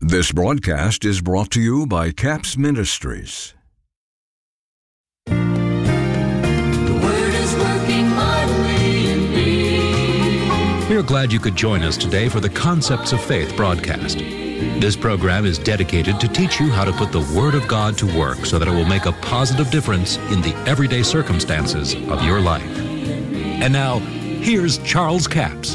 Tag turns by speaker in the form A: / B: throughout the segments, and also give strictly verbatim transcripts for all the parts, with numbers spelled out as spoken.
A: This broadcast is brought to you by Capps Ministries.
B: The Word is working mightily in me.
C: We are glad you could join us today for the Concepts of Faith broadcast. This program is dedicated to teach you how to put the Word of God to work so that it will make a positive difference in the everyday circumstances of your life. And now, here's Charles Capps.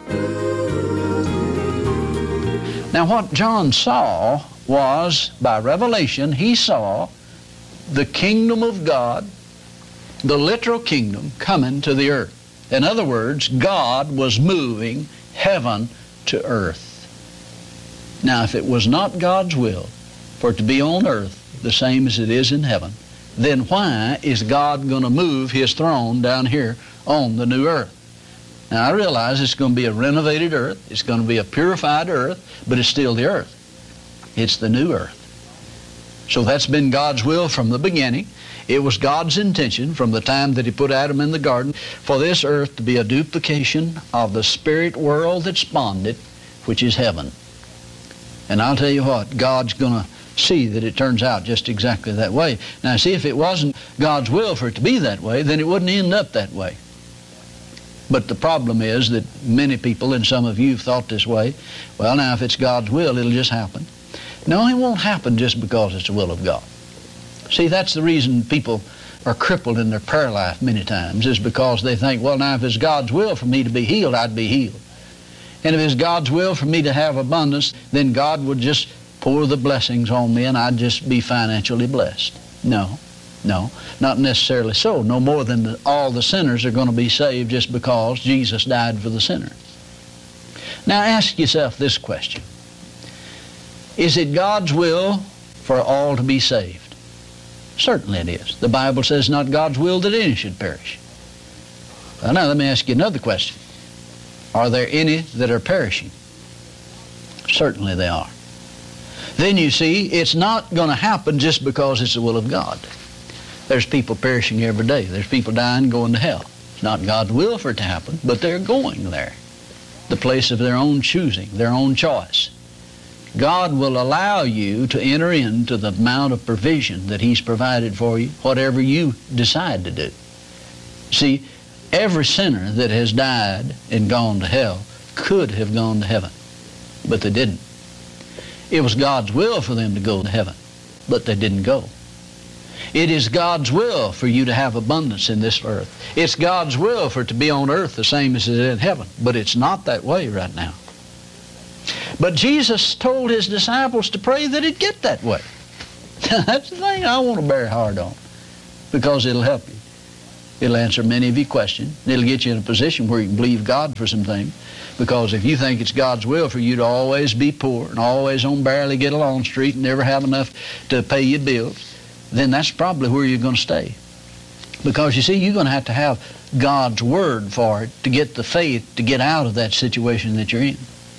D: Now, what John saw was, by revelation, he saw the kingdom of God, the literal kingdom, coming to the earth. In other words, God was moving heaven to earth. Now, if it was not God's will for it to be on earth the same as it is in heaven, then why is God going to move His throne down here on the new earth? Now, I realize it's going to be a renovated earth, it's going to be a purified earth, but it's still the earth. It's the new earth. So that's been God's will from the beginning. It was God's intention from the time that He put Adam in the garden for this earth to be a duplication of the spirit world that spawned it, which is heaven. And I'll tell you what, God's going to see that it turns out just exactly that way. Now, see, if it wasn't God's will for it to be that way, then it wouldn't end up that way. But the problem is that many people, and some of you have thought this way, well, now, if it's God's will, it'll just happen. No, it won't happen just because it's the will of God. See, that's the reason people are crippled in their prayer life many times, is because they think, well, now, if it's God's will for me to be healed, I'd be healed. And if it's God's will for me to have abundance, then God would just pour the blessings on me and I'd just be financially blessed. No. No, not necessarily so. No more than the, all the sinners are going to be saved just because Jesus died for the sinner. Now ask yourself this question. Is it God's will for all to be saved? Certainly it is. The Bible says not God's will that any should perish. Well, now let me ask you another question. Are there any that are perishing? Certainly they are. Then you see, it's not going to happen just because it's the will of God. There's people perishing every day. There's people dying, going to hell. It's not God's will for it to happen, but they're going there. The place of their own choosing, their own choice. God will allow you to enter into the amount of provision that He's provided for you, whatever you decide to do. See, every sinner that has died and gone to hell could have gone to heaven, but they didn't. It was God's will for them to go to heaven, but they didn't go. It is God's will for you to have abundance in this earth. It's God's will for it to be on earth the same as it is in heaven. But it's not that way right now. But Jesus told His disciples to pray that it get that way. That's the thing I want to bear hard on, because it'll help you. It'll answer many of your questions. It'll get you in a position where you can believe God for some things. Because if you think it's God's will for you to always be poor and always on barely get along street and never have enough to pay your bills, then that's probably where you're going to stay. Because you see, you're going to have to have God's Word for it to get the faith to get out of that situation that you're in.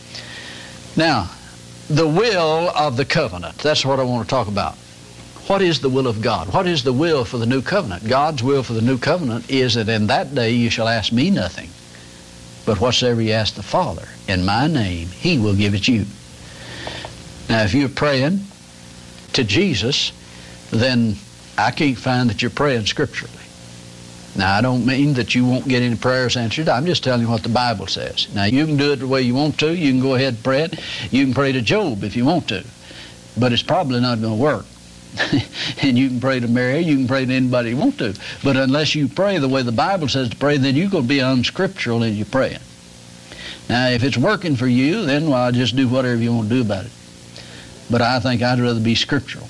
D: Now, the will of the covenant, that's what I want to talk about. What is the will of God? What is the will for the new covenant? God's will for the new covenant is that in that day you shall ask me nothing, but whatsoever you ask the Father in my name, He will give it you. Now, if you're praying to Jesus, then I can't find that you're praying scripturally. Now, I don't mean that you won't get any prayers answered. I'm just telling you what the Bible says. Now, you can do it the way you want to. You can go ahead and pray it. You can pray to Job if you want to. But it's probably not going to work. And you can pray to Mary. You can pray to anybody you want to. But unless you pray the way the Bible says to pray, then you're going to be unscriptural in your praying. Now, if it's working for you, then, well, just do whatever you want to do about it. But I think I'd rather be scriptural.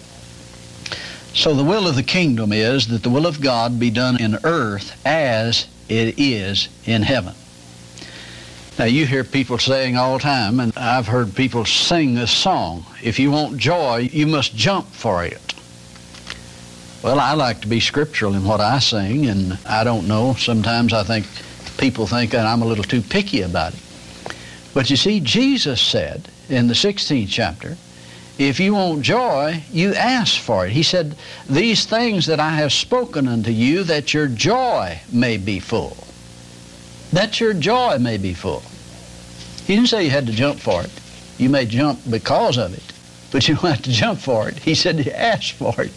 D: So the will of the kingdom is that the will of God be done in earth as it is in heaven. Now you hear people saying all the time, and I've heard people sing this song, if you want joy, you must jump for it. Well, I like to be scriptural in what I sing, and I don't know, sometimes I think people think that I'm a little too picky about it. But you see, Jesus said in the sixteenth chapter, if you want joy, you ask for it. He said, these things that I have spoken unto you, that your joy may be full. That your joy may be full. He didn't say you had to jump for it. You may jump because of it, but you don't have to jump for it. He said you ask for it.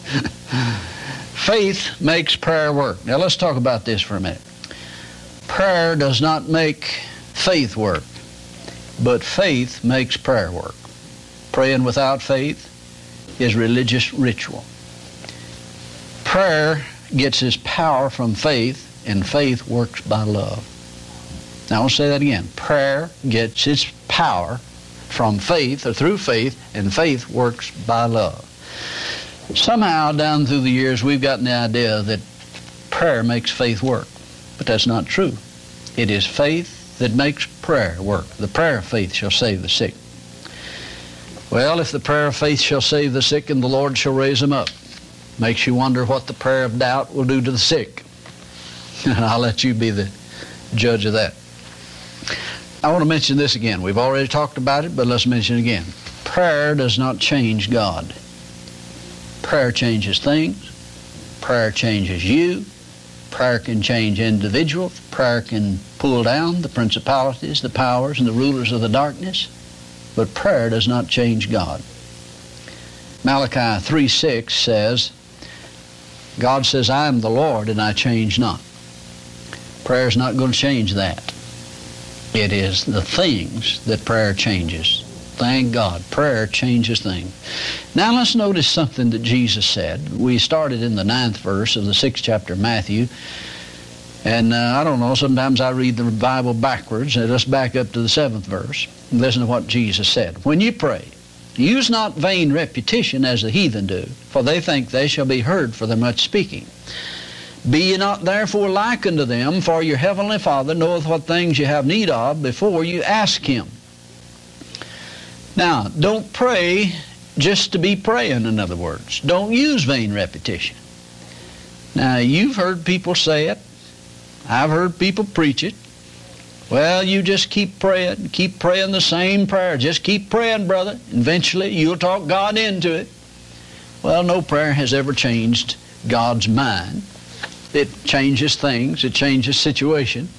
D: Faith makes prayer work. Now let's talk about this for a minute. Prayer does not make faith work, but faith makes prayer work. Praying without faith is religious ritual. Prayer gets its power from faith, and faith works by love. Now I'll say that again. Prayer gets its power from faith or through faith, and faith works by love. Somehow down through the years we've gotten the idea that prayer makes faith work, but that's not true. It is faith that makes prayer work. The prayer of faith shall save the sick. Well, if the prayer of faith shall save the sick, and the Lord shall raise them up, makes you wonder what the prayer of doubt will do to the sick. And I'll let you be the judge of that. I want to mention this again. We've already talked about it, but let's mention it again. Prayer does not change God. Prayer changes things. Prayer changes you. Prayer can change individuals. Prayer can pull down the principalities, the powers, and the rulers of the darkness. But prayer does not change God. Malachi three six says, God says, I am the Lord and I change not. Prayer is not going to change that. It is the things that prayer changes. Thank God, prayer changes things. Now let's notice something that Jesus said. We started in the ninth verse of the sixth chapter of Matthew. And uh, I don't know, sometimes I read the Bible backwards. And let's back up to the seventh verse and listen to what Jesus said. When you pray, use not vain repetition as the heathen do, for they think they shall be heard for their much speaking. Be ye not therefore like unto them, for your heavenly Father knoweth what things you have need of before you ask Him. Now, don't pray just to be praying, in other words. Don't use vain repetition. Now, you've heard people say it. I've heard people preach it. Well, you just keep praying, keep praying the same prayer. Just keep praying, brother. Eventually, you'll talk God into it. Well, no prayer has ever changed God's mind. It changes things. It changes situation.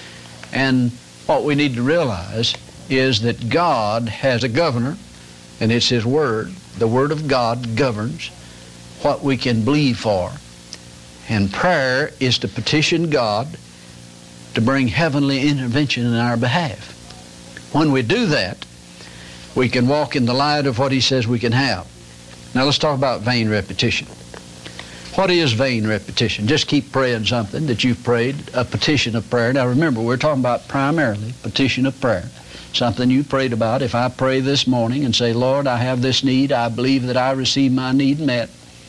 D: And what we need to realize is that God has a governor, and it's His Word. The Word of God governs what we can believe for. And prayer is to petition God to bring heavenly intervention in our behalf. When we do that, we can walk in the light of what He says we can have. Now let's talk about vain repetition. What is vain repetition? Just keep praying something that you've prayed, a petition of prayer. Now remember, we're talking about primarily petition of prayer. Something you prayed about. If I pray this morning and say, Lord, I have this need, I believe that I receive my need met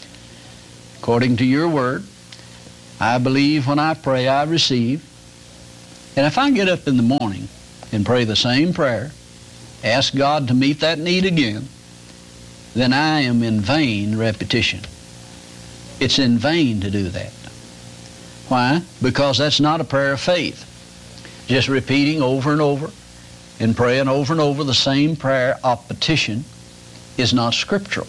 D: according to your word. I believe when I pray I receive. And if I get up in the morning and pray the same prayer, ask God to meet that need again, then I am in vain repetition. It's in vain to do that. Why? Because that's not a prayer of faith. Just repeating over and over and praying over and over the same prayer of petition is not scriptural.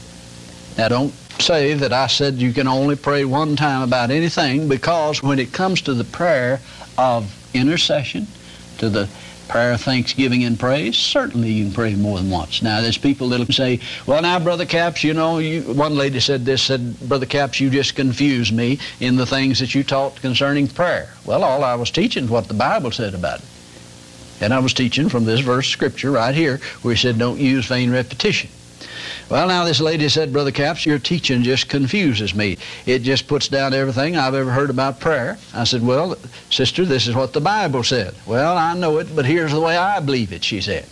D: Now don't say that I said you can only pray one time about anything, because when it comes to the prayer of intercession, to the prayer of thanksgiving and praise, certainly you can pray more than once. Now there's people that'll say, well now Brother Capps, you know, you, one lady said this, said, Brother Capps, you just confused me in the things that you taught concerning prayer. Well, all I was teaching is what the Bible said about it. And I was teaching from this verse of Scripture right here where He said don't use vain repetition. Well, now this lady said, Brother Capps, your teaching just confuses me. It just puts down everything I've ever heard about prayer. I said, well, sister, this is what the Bible said. Well, I know it, but here's the way I believe it, she said.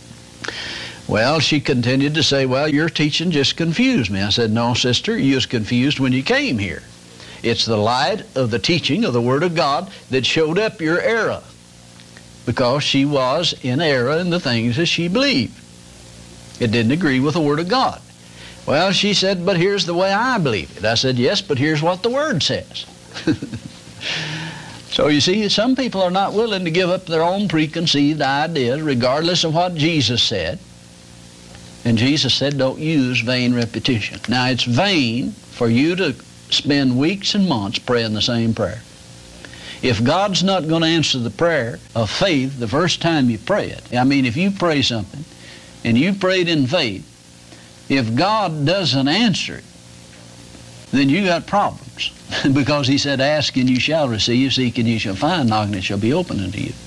D: Well, she continued to say, well, your teaching just confused me. I said, no, sister, you was confused when you came here. It's the light of the teaching of the Word of God that showed up your error, because she was in error in the things that she believed. It didn't agree with the Word of God. Well, she said, but here's the way I believe it. I said, yes, but here's what the Word says. So you see, some people are not willing to give up their own preconceived ideas regardless of what Jesus said. And Jesus said, don't use vain repetition. Now, it's vain for you to spend weeks and months praying the same prayer. If God's not going to answer the prayer of faith the first time you pray it, I mean, if you pray something and you prayed in faith If God doesn't answer it, then you got problems. Because he said, ask and you shall receive, seek and you shall find, knock and it shall be opened unto you.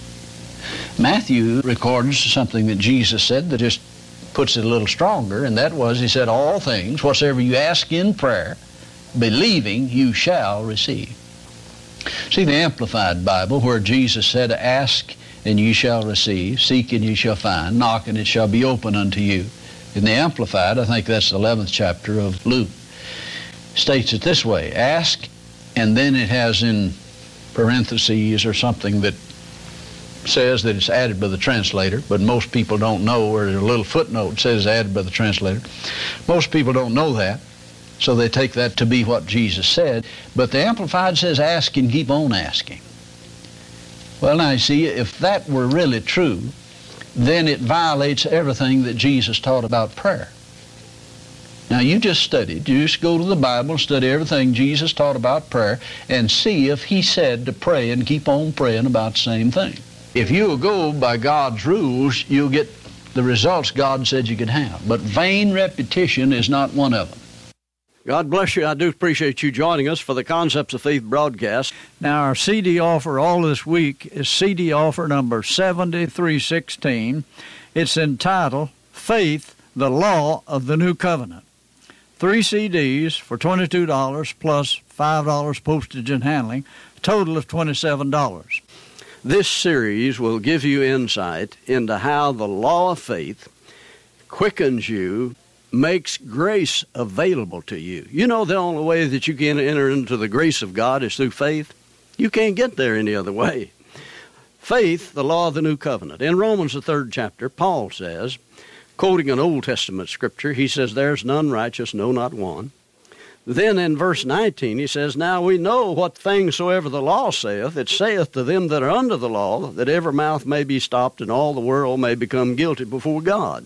D: Matthew records something that Jesus said that just puts it a little stronger, and that was, he said, all things, whatsoever you ask in prayer, believing you shall receive. See the Amplified Bible where Jesus said, ask and you shall receive, seek and you shall find, knock and it shall be open unto you. In the Amplified, I think that's the eleventh chapter of Luke, states it this way, ask, and then it has in parentheses or something that says that it's added by the translator, but most people don't know, or a little footnote says added by the translator. Most people don't know that, so they take that to be what Jesus said. But the Amplified says ask and keep on asking. Well, now you see, if that were really true, then it violates everything that Jesus taught about prayer. Now you just studied, you just go to the Bible, study everything Jesus taught about prayer, and see if he said to pray and keep on praying about the same thing. If you go by God's rules, you'll get the results God said you could have. But vain repetition is not one of them.
E: God bless you. I do appreciate you joining us for the Concepts of Faith broadcast.
F: Now, our C D offer all this week is C D offer number seventy-three sixteen. It's entitled Faith, the Law of the New Covenant. Three C Ds for twenty-two dollars plus five dollars postage and handling, a total of twenty-seven dollars.
E: This series will give you insight into how the law of faith quickens you, makes grace available to you. You know the only way that you can enter into the grace of God is through faith. You can't get there any other way. Faith, the law of the new covenant. In Romans, the third chapter, Paul says, quoting an Old Testament scripture, he says, there's none righteous, no, not one. Then in verse nineteen, he says, now we know what things soever the law saith, it saith to them that are under the law, that every mouth may be stopped and all the world may become guilty before God.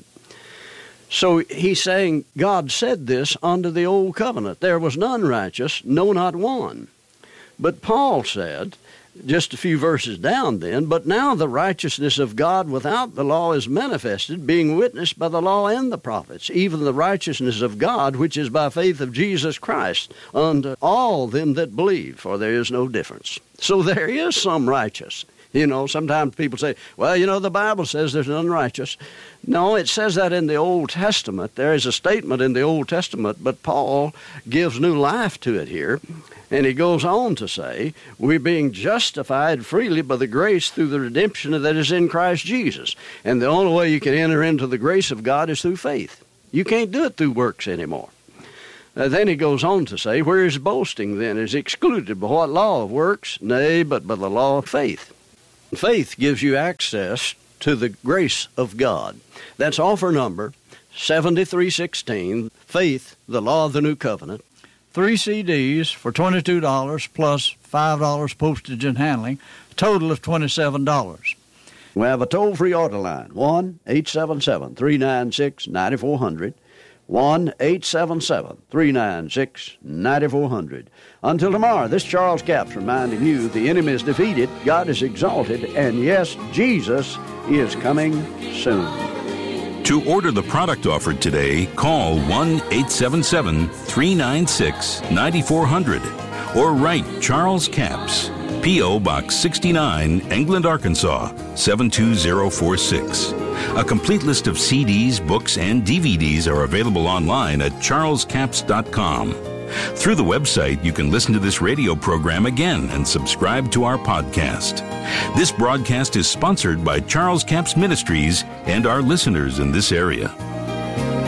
E: So he's saying God said this under the old covenant. There was none righteous, no, not one. But Paul said, just a few verses down then, but now the righteousness of God without the law is manifested, being witnessed by the law and the prophets, even the righteousness of God, which is by faith of Jesus Christ, unto all them that believe, for there is no difference. So there is some righteous. You know, sometimes people say, well, you know, the Bible says there's none righteous. No, it says that in the Old Testament. There is a statement in the Old Testament, but Paul gives new life to it here. And he goes on to say, we're being justified freely by the grace through the redemption that is in Christ Jesus. And the only way you can enter into the grace of God is through faith. You can't do it through works anymore. Uh, then he goes on to say, where is boasting then? Is excluded by what law of works? Nay, but by the law of faith. Faith gives you access to the grace of God. That's offer number seventy-three sixteen, Faith, the Law of the New Covenant.
F: Three C Ds for twenty-two dollars plus five dollars postage and handling, a total of twenty-seven dollars.
E: We have a toll-free order line, one eight seven seven, three nine six, nine four zero zero, one eight seven seven, three nine six, nine four zero zero. Until tomorrow, this Charles Capps reminding you the enemy is defeated, God is exalted, and yes, Jesus is coming soon.
G: To order the product offered today, call one eight seven seven, three nine six, nine four zero zero or write Charles Capps, P O. Box sixty-nine, England, Arkansas, seven two zero four six. A complete list of C Ds, books, and D V Ds are available online at charles capps dot com. Through the website, you can listen to this radio program again and subscribe to our podcast. This broadcast is sponsored by Charles Capps Ministries and our listeners in this area.